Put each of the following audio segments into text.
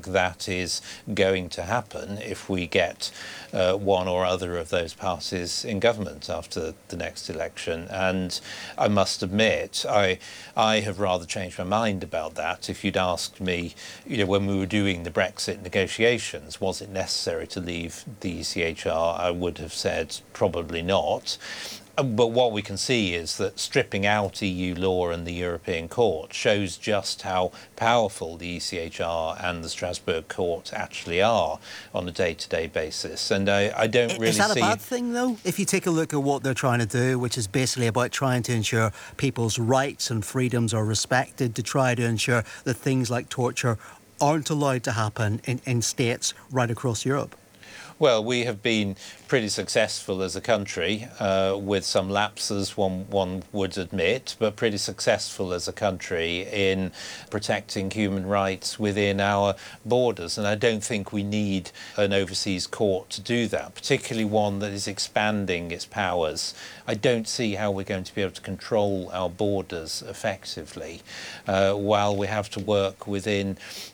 that is going to happen if we get one or other of those parties in government after the next election. And I must admit, I have rather changed my mind about that. If you'd asked me, when we were doing the Brexit negotiations, was it necessary to leave the ECHR, I would have said probably not. But what we can see is that stripping out EU law and the European Court shows just how powerful the ECHR and the Strasbourg Court actually are on a day-to-day basis. And I don't really see... Is that a bad thing, though? If you take a look at what they're trying to do, which is basically about trying to ensure people's rights and freedoms are respected, to try to ensure that things like torture aren't allowed to happen in states right across Europe. Well, we have been pretty successful as a country, with some lapses, one would admit, but pretty successful as a country in protecting human rights within our borders. And I don't think we need an overseas court to do that, particularly one that is expanding its powers. I don't see how we're going to be able to control our borders effectively while we have to work within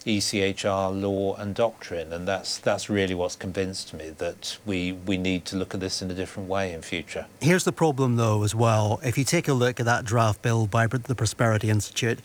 ECHR law and doctrine. And that's really what's convinced me that we need to look at this in a different way in future. Here's the problem, though, as well. If you take a look at that draft bill by the Prosperity Institute,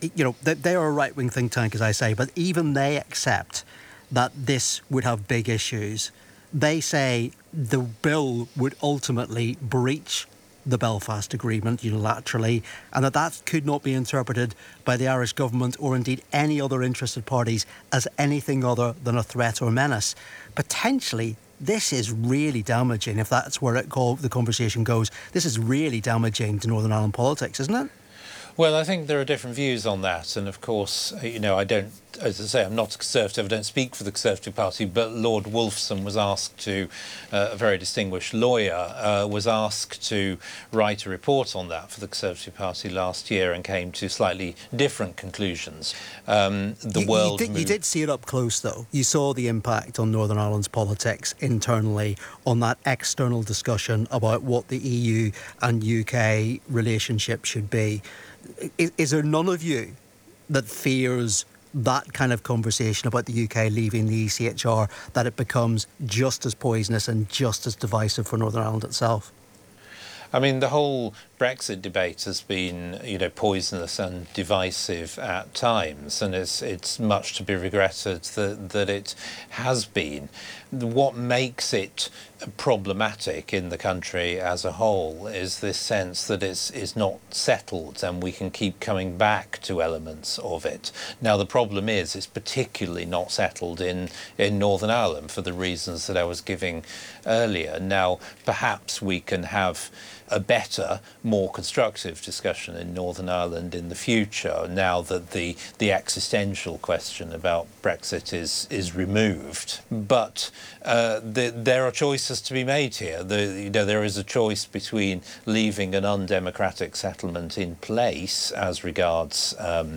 they are a right-wing think tank, as I say, but even they accept that this would have big issues. They say the bill would ultimately breach the Belfast Agreement unilaterally, and that could not be interpreted by the Irish government or indeed any other interested parties as anything other than a threat or menace. Potentially, this is really damaging, if that's where the conversation goes. This is really damaging to Northern Ireland politics, isn't it? Well, I think there are different views on that, and of course, I don't, as I say, I'm not a Conservative, I don't speak for the Conservative Party, but Lord Wolfson was asked to, a very distinguished lawyer, was asked to write a report on that for the Conservative Party last year and came to slightly different conclusions. You did see it up close, though. You saw the impact on Northern Ireland's politics internally on that external discussion about what the EU and UK relationship should be. Is there none of you that fears that kind of conversation about the UK leaving the ECHR, that it becomes just as poisonous and just as divisive for Northern Ireland itself? I mean, the whole Brexit debate has been, poisonous and divisive at times, and it's much to be regretted that it has been. What makes it problematic in the country as a whole is this sense that it's not settled and we can keep coming back to elements of it. Now, the problem is it's particularly not settled in Northern Ireland for the reasons that I was giving earlier. Now, perhaps we can have a better, more constructive discussion in Northern Ireland in the future, now that the existential question about Brexit is removed. But there are choices to be made here. There is a choice between leaving an undemocratic settlement in place as regards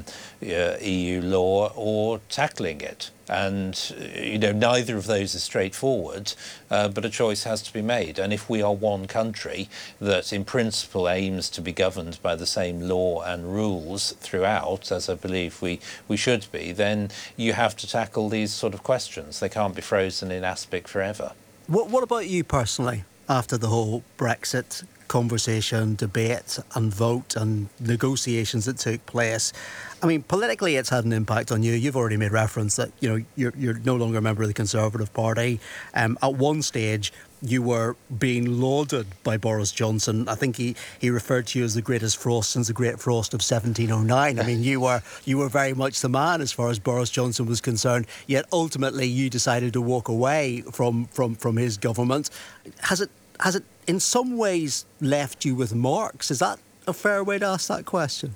EU law or tackling it. And, neither of those is straightforward, but a choice has to be made. And if we are one country that in principle aims to be governed by the same law and rules throughout, as I believe we should be, then you have to tackle these sort of questions. They can't be frozen in aspic forever. What about you personally, after the whole Brexit conversation, debate and vote and negotiations that took place? I mean, politically, it's had an impact on you. You've already made reference that, you're no longer a member of the Conservative Party. At one stage, you were being lauded by Boris Johnson. I think he referred to you as the greatest frost since the Great Frost of 1709. I mean, you were very much the man as far as Boris Johnson was concerned. Yet ultimately, you decided to walk away from his government. Has it in some ways left you with marks? Is that a fair way to ask that question?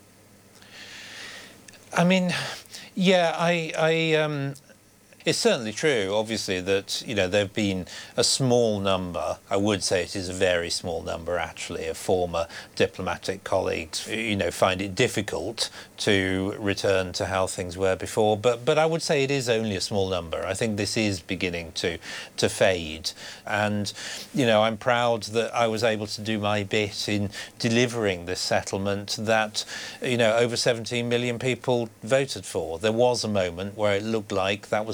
I mean, yeah, it's certainly true, obviously, that, there have been a small number, I would say it is a very small number, actually, of former diplomatic colleagues, find it difficult to return to how things were before. But I would say it is only a small number. I think this is beginning to fade. And, I'm proud that I was able to do my bit in delivering this settlement that, over 17 million people voted for. There was a moment where it looked like that was